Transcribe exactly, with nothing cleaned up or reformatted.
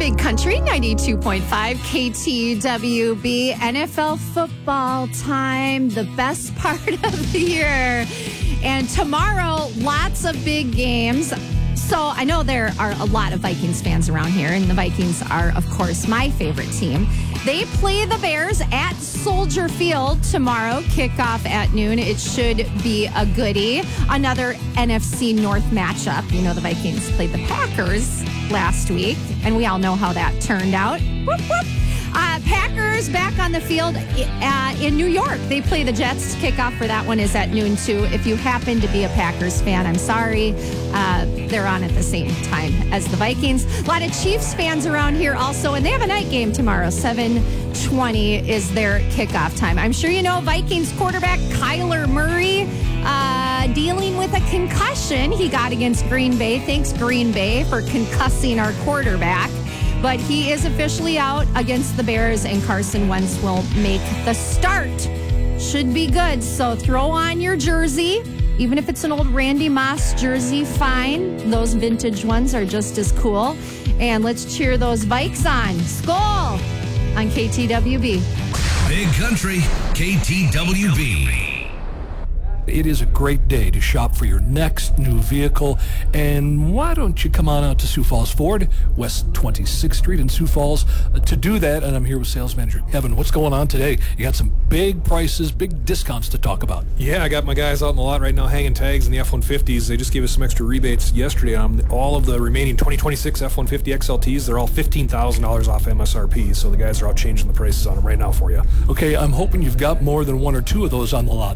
Big Country ninety-two point five K T W B. N F L football time, the best part of the year. And tomorrow, lots of big games. So I know there are a lot of Vikings fans around here, and the Vikings are, of course, my favorite team. They play the Bears at Soldier Field tomorrow, kickoff at noon. It should be a goodie. Another N F C North matchup. You know, the Vikings played the Packers last week, and we all know how that turned out. Whoop, whoop. Uh, Packers back on the field uh, in New York. They play the Jets. Kickoff for that one is at noon, too. If you happen to be a Packers fan, I'm sorry. Uh, they're on at the same time as the Vikings. A lot of Chiefs fans around here also, and they have a night game tomorrow. seven twenty is their kickoff time. I'm sure you know Vikings quarterback Kyler Murray uh, dealing with a concussion he got against Green Bay. Thanks, Green Bay, for concussing our quarterback. But he is officially out against the Bears, and Carson Wentz will make the start. Should be good. So throw on your jersey. Even if it's an old Randy Moss jersey, fine. Those vintage ones are just as cool. And let's cheer those Vikes on. Skol on K T W B. Big Country, K T W B. It is a great day to shop for your next new vehicle. And why don't you come on out to Sioux Falls Ford, West twenty-sixth Street in Sioux Falls, uh, to do that. And I'm here with sales manager Kevin. What's going on today? You got some big prices, big discounts to talk about. Yeah, I got my guys out in the lot right now hanging tags in the F one fifties. They just gave us some extra rebates yesterday on all of the remaining twenty twenty-six F one fifty X L Ts. They're all fifteen thousand dollars off M S R P, so the guys are out changing the prices on them right now for you. Okay, I'm hoping you've got more than one or two of those on the lot.